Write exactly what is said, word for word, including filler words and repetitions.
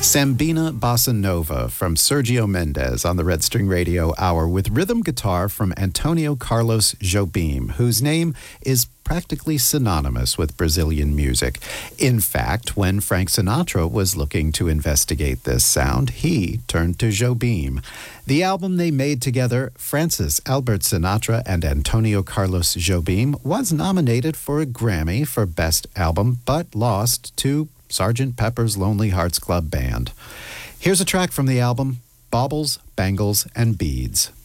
Sambina Bossa Nova from Sergio Mendes on the Red String Radio Hour with rhythm guitar from Antonio Carlos Jobim, whose name is practically synonymous with Brazilian music. In fact, when Frank Sinatra was looking to investigate this sound, he turned to Jobim. The album they made together, Francis Albert Sinatra and Antonio Carlos Jobim, was nominated for a Grammy for Best Album, but lost to Sergeant Pepper's Lonely Hearts Club Band. Here's a track from the album, Baubles, Bangles, and Beads.